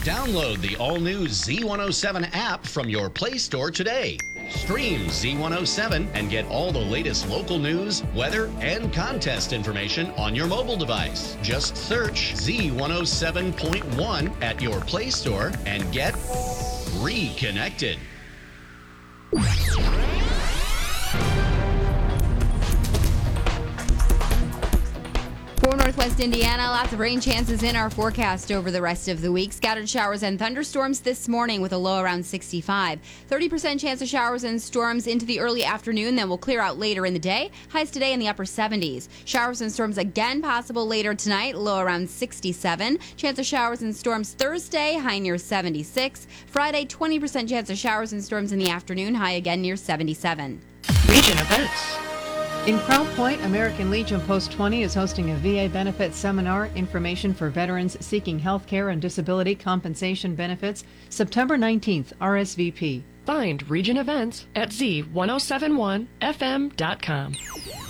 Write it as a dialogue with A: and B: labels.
A: Download the all-new Z107 app from your Play Store today. Stream Z107 and get all the latest local news, weather, and contest information on your mobile device. Just search Z107.1 at your Play Store and get reconnected.
B: For Northwest Indiana, lots of rain chances in our forecast over the rest of the week. Scattered showers and thunderstorms this morning with a low around 65. 30% chance of showers and storms into the early afternoon, then will clear out later in the day. Highs today in the upper 70s. Showers and storms again possible later tonight, low around 67. Chance of showers and storms Thursday, high near 76. Friday, 20% chance of showers and storms in the afternoon, high again near 77.
C: Region events.
D: In Crown Point, American Legion Post 20 is hosting a VA benefits seminar, information for veterans seeking health care and disability compensation benefits, September 19th, RSVP.
C: Find region events at z1071fm.com.